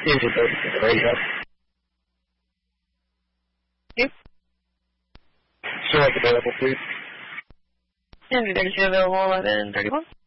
Sí, sí, radio. Yep. So what's available, please? And the dates available 11:31.